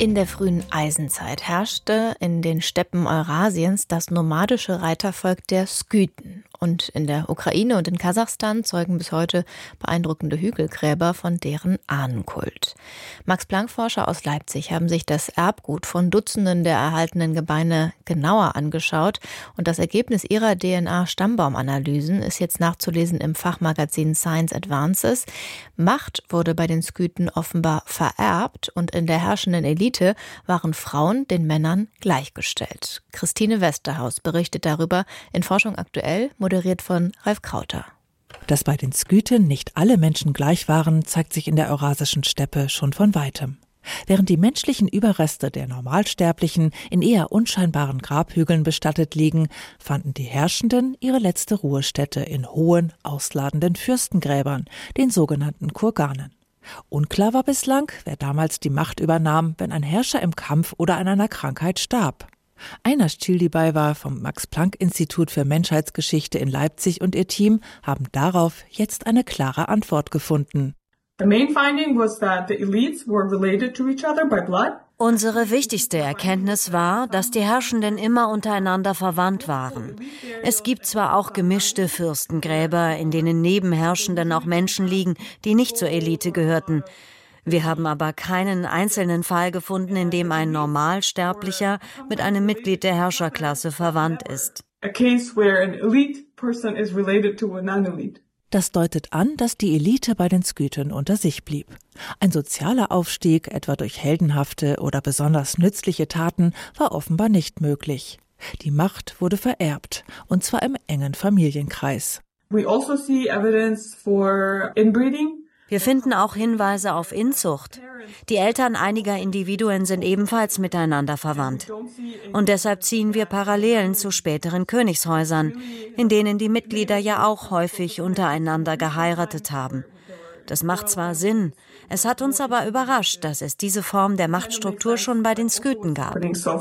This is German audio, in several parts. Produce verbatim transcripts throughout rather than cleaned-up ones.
In der frühen Eisenzeit herrschte in den Steppen Eurasiens das nomadische Reitervolk der Skythen. Und in der Ukraine und in Kasachstan zeugen bis heute beeindruckende Hügelgräber von deren Ahnenkult. Max-Planck-Forscher aus Leipzig haben sich das Erbgut von Dutzenden der erhaltenen Gebeine genauer angeschaut. Und das Ergebnis ihrer D N A-Stammbaumanalysen ist jetzt nachzulesen im Fachmagazin Science Advances. Macht wurde bei den Skythen offenbar vererbt und in der herrschenden Elite waren Frauen den Männern gleichgestellt. Christine Westerhaus berichtet darüber in Forschung aktuell, moderiert von Ralf Krauter. Dass bei den Skythen nicht alle Menschen gleich waren, zeigt sich in der eurasischen Steppe schon von weitem. Während die menschlichen Überreste der Normalsterblichen in eher unscheinbaren Grabhügeln bestattet liegen, fanden die Herrschenden ihre letzte Ruhestätte in hohen, ausladenden Fürstengräbern, den sogenannten Kurganen. Unklar war bislang, wer damals die Macht übernahm, wenn ein Herrscher im Kampf oder an einer Krankheit starb. Aina Schildibay vom Max-Planck-Institut für Menschheitsgeschichte in Leipzig und ihr Team haben darauf jetzt eine klare Antwort gefunden. The main finding was that the elites were related to each other by blood. Unsere wichtigste Erkenntnis war, dass die Herrschenden immer untereinander verwandt waren. Es gibt zwar auch gemischte Fürstengräber, in denen neben Herrschenden auch Menschen liegen, die nicht zur Elite gehörten. Wir haben aber keinen einzelnen Fall gefunden, in dem ein Normalsterblicher mit einem Mitglied der Herrscherklasse verwandt ist. A case where an elite person is related to a non-elite. Das deutet an, dass die Elite bei den Skythen unter sich blieb. Ein sozialer Aufstieg, etwa durch heldenhafte oder besonders nützliche Taten, war offenbar nicht möglich. Die Macht wurde vererbt, und zwar im engen Familienkreis. We also see evidence for inbreeding. Wir finden auch Hinweise auf Inzucht. Die Eltern einiger Individuen sind ebenfalls miteinander verwandt. Und deshalb ziehen wir Parallelen zu späteren Königshäusern, in denen die Mitglieder ja auch häufig untereinander geheiratet haben. Das macht zwar Sinn, es hat uns aber überrascht, dass es diese Form der Machtstruktur schon bei den Skythen gab.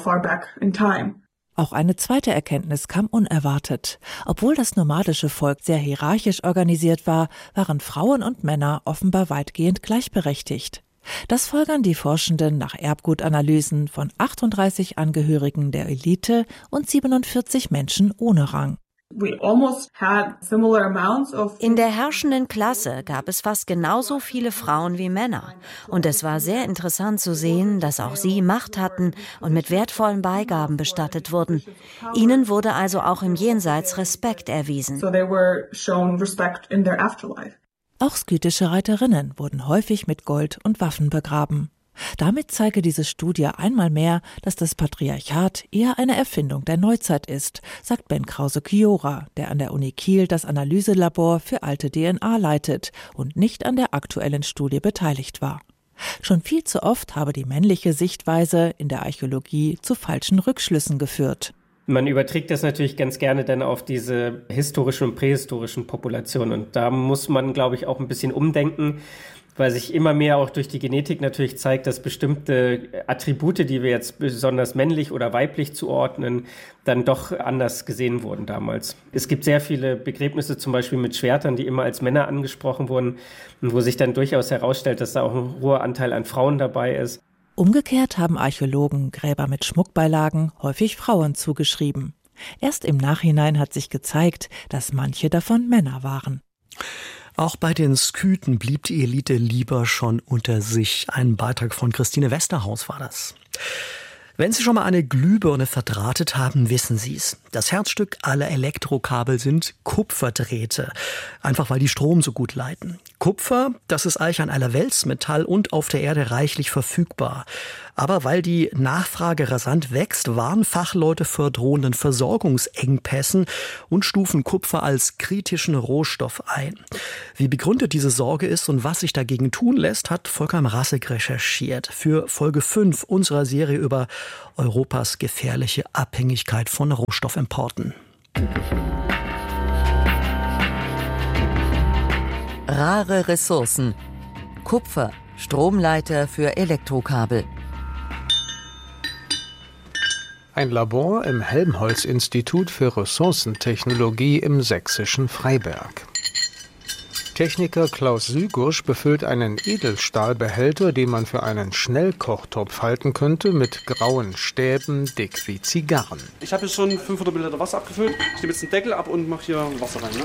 Auch eine zweite Erkenntnis kam unerwartet. Obwohl das nomadische Volk sehr hierarchisch organisiert war, waren Frauen und Männer offenbar weitgehend gleichberechtigt. Das folgern die Forschenden nach Erbgutanalysen von achtunddreißig Angehörigen der Elite und siebenundvierzig Menschen ohne Rang. In der herrschenden Klasse gab es fast genauso viele Frauen wie Männer. Und es war sehr interessant zu sehen, dass auch sie Macht hatten und mit wertvollen Beigaben bestattet wurden. Ihnen wurde also auch im Jenseits Respekt erwiesen. Auch skythische Reiterinnen wurden häufig mit Gold und Waffen begraben. Damit zeige diese Studie einmal mehr, dass das Patriarchat eher eine Erfindung der Neuzeit ist, sagt Ben Krause-Chiora, der an der Uni Kiel das Analyselabor für alte D N A leitet und nicht an der aktuellen Studie beteiligt war. Schon viel zu oft habe die männliche Sichtweise in der Archäologie zu falschen Rückschlüssen geführt. Man überträgt das natürlich ganz gerne dann auf diese historischen und prähistorischen Populationen. Und da muss man, glaube ich, auch ein bisschen umdenken, weil sich immer mehr auch durch die Genetik natürlich zeigt, dass bestimmte Attribute, die wir jetzt besonders männlich oder weiblich zuordnen, dann doch anders gesehen wurden damals. Es gibt sehr viele Begräbnisse, zum Beispiel mit Schwertern, die immer als Männer angesprochen wurden und wo sich dann durchaus herausstellt, dass da auch ein hoher Anteil an Frauen dabei ist. Umgekehrt haben Archäologen Gräber mit Schmuckbeilagen häufig Frauen zugeschrieben. Erst im Nachhinein hat sich gezeigt, dass manche davon Männer waren. Auch bei den Skythen blieb die Elite lieber schon unter sich. Ein Beitrag von Christine Westerhaus war das. Wenn Sie schon mal eine Glühbirne verdrahtet haben, wissen Sie es. Das Herzstück aller Elektrokabel sind Kupferdrähte. Einfach weil die Strom so gut leiten. Kupfer, das ist eigentlich ein Allerweltsmetall und auf der Erde reichlich verfügbar. Aber weil die Nachfrage rasant wächst, warnen Fachleute vor drohenden Versorgungsengpässen und stufen Kupfer als kritischen Rohstoff ein. Wie begründet diese Sorge ist und was sich dagegen tun lässt, hat Volker Mrazek recherchiert für Folge fünf unserer Serie über Europas gefährliche Abhängigkeit von Rohstoffimporten. Rare Ressourcen. Kupfer, Stromleiter für Elektrokabel. Ein Labor im Helmholtz-Institut für Ressourcentechnologie im sächsischen Freiberg. Techniker Klaus Sügusch befüllt einen Edelstahlbehälter, den man für einen Schnellkochtopf halten könnte, mit grauen Stäben, dick wie Zigarren. Ich habe hier schon fünfhundert Milliliter Wasser abgefüllt. Ich nehme jetzt den Deckel ab und mache hier Wasser rein. Ne?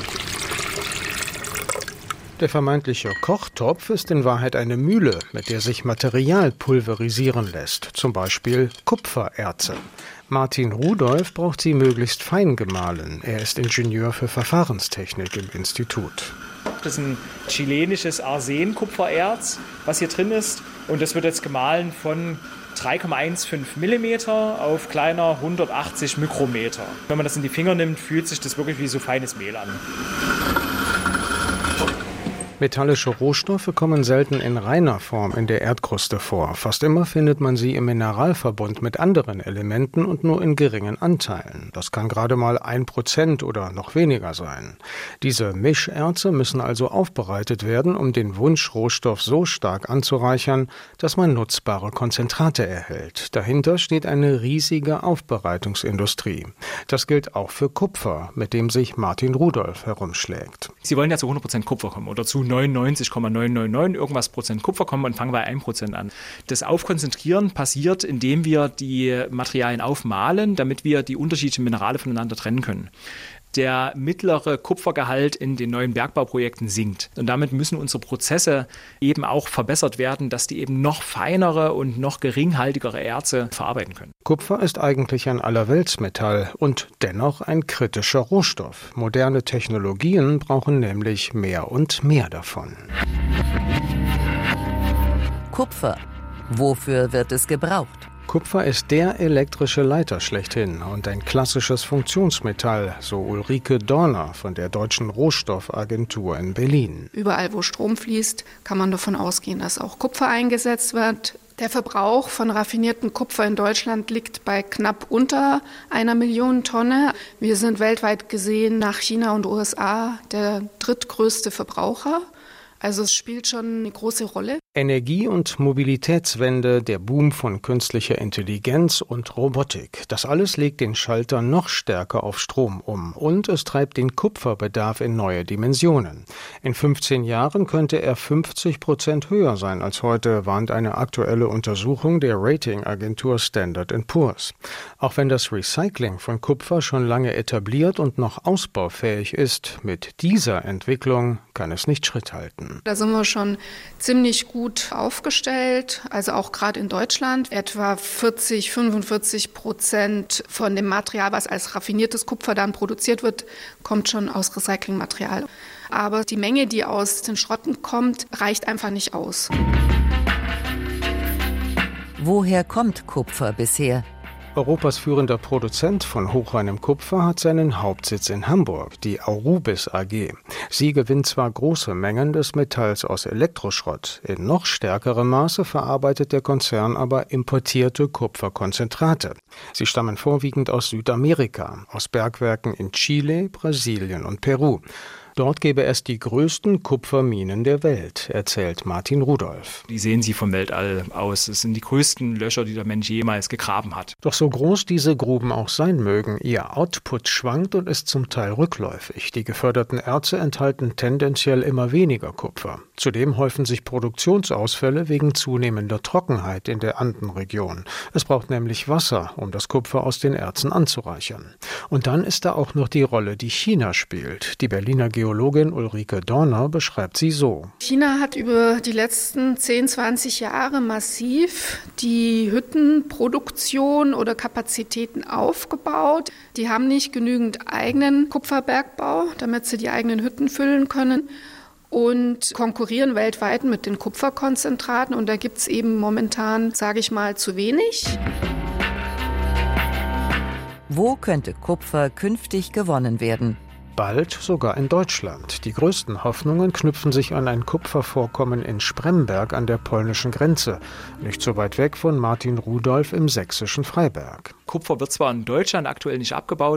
Der vermeintliche Kochtopf ist in Wahrheit eine Mühle, mit der sich Material pulverisieren lässt, zum Beispiel Kupfererze. Martin Rudolf braucht sie möglichst fein gemahlen. Er ist Ingenieur für Verfahrenstechnik im Institut. Das ist ein chilenisches Arsen-Kupfererz, was hier drin ist. Und das wird jetzt gemahlen von drei Komma fünfzehn Millimeter auf kleiner hundertachtzig Mikrometer. Wenn man das in die Finger nimmt, fühlt sich das wirklich wie so feines Mehl an. Metallische Rohstoffe kommen selten in reiner Form in der Erdkruste vor. Fast immer findet man sie im Mineralverbund mit anderen Elementen und nur in geringen Anteilen. Das kann gerade mal ein Prozent oder noch weniger sein. Diese Mischerze müssen also aufbereitet werden, um den Wunschrohstoff so stark anzureichern, dass man nutzbare Konzentrate erhält. Dahinter steht eine riesige Aufbereitungsindustrie. Das gilt auch für Kupfer, mit dem sich Martin Rudolf herumschlägt. Sie wollen ja zu hundert Prozent Kupfer kommen oder zu neunundneunzig Komma neun neun neun irgendwas Prozent Kupfer kommen und fangen bei ein Prozent an. Das Aufkonzentrieren passiert, indem wir die Materialien aufmahlen, damit wir die unterschiedlichen Minerale voneinander trennen können. Der mittlere Kupfergehalt in den neuen Bergbauprojekten sinkt. Und damit müssen unsere Prozesse eben auch verbessert werden, dass die eben noch feinere und noch geringhaltigere Erze verarbeiten können. Kupfer ist eigentlich ein Allerweltsmetall und dennoch ein kritischer Rohstoff. Moderne Technologien brauchen nämlich mehr und mehr davon. Kupfer. Wofür wird es gebraucht? Kupfer ist der elektrische Leiter schlechthin und ein klassisches Funktionsmetall, so Ulrike Dorner von der Deutschen Rohstoffagentur in Berlin. Überall, wo Strom fließt, kann man davon ausgehen, dass auch Kupfer eingesetzt wird. Der Verbrauch von raffiniertem Kupfer in Deutschland liegt bei knapp unter einer Million Tonne. Wir sind weltweit gesehen nach China und U S A der drittgrößte Verbraucher. Also es spielt schon eine große Rolle. Energie- und Mobilitätswende, der Boom von künstlicher Intelligenz und Robotik. Das alles legt den Schalter noch stärker auf Strom um und es treibt den Kupferbedarf in neue Dimensionen. In fünfzehn Jahren könnte er fünfzig Prozent höher sein als heute, warnt eine aktuelle Untersuchung der Ratingagentur Standard and Poor's. Auch wenn das Recycling von Kupfer schon lange etabliert und noch ausbaufähig ist, mit dieser Entwicklung kann es nicht Schritt halten. Da sind wir schon ziemlich gut aufgestellt, also auch gerade in Deutschland. Etwa vierzig, fünfundvierzig Prozent von dem Material, was als raffiniertes Kupfer dann produziert wird, kommt schon aus Recyclingmaterial. Aber die Menge, die aus den Schrotten kommt, reicht einfach nicht aus. Woher kommt Kupfer bisher? Europas führender Produzent von hochreinem Kupfer hat seinen Hauptsitz in Hamburg, die Aurubis A G. Sie gewinnt zwar große Mengen des Metalls aus Elektroschrott, in noch stärkerem Maße verarbeitet der Konzern aber importierte Kupferkonzentrate. Sie stammen vorwiegend aus Südamerika, aus Bergwerken in Chile, Brasilien und Peru. Dort gäbe es die größten Kupferminen der Welt, erzählt Martin Rudolf. Die sehen Sie vom Weltall aus. Es sind die größten Löcher, die der Mensch jemals gegraben hat. Doch so groß diese Gruben auch sein mögen, ihr Output schwankt und ist zum Teil rückläufig. Die geförderten Erze enthalten tendenziell immer weniger Kupfer. Zudem häufen sich Produktionsausfälle wegen zunehmender Trockenheit in der Andenregion. Es braucht nämlich Wasser, um das Kupfer aus den Erzen anzureichern. Und dann ist da auch noch die Rolle, die China spielt. Die Berliner Geologin Ulrike Dorner beschreibt sie so. China hat über die letzten zehn, zwanzig Jahre massiv die Hüttenproduktion oder Kapazitäten aufgebaut. Die haben nicht genügend eigenen Kupferbergbau, damit sie die eigenen Hütten füllen können, und konkurrieren weltweit mit den Kupferkonzentraten. Und da gibt es eben momentan, sage ich mal, zu wenig. Wo könnte Kupfer künftig gewonnen werden? Bald sogar in Deutschland. Die größten Hoffnungen knüpfen sich an ein Kupfervorkommen in Spremberg an der polnischen Grenze, nicht so weit weg von Martin Rudolf im sächsischen Freiberg. Kupfer wird zwar in Deutschland aktuell nicht abgebaut,